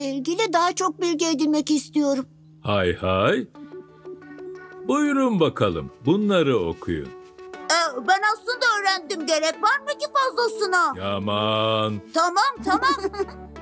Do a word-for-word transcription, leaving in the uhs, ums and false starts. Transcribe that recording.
ilgili daha çok bilgi edinmek istiyorum. Hay hay. Buyurun bakalım, bunları okuyun. Ee, ben aslında öğrendim. Gerek var mı ki fazlasına? Yaman. Tamam tamam.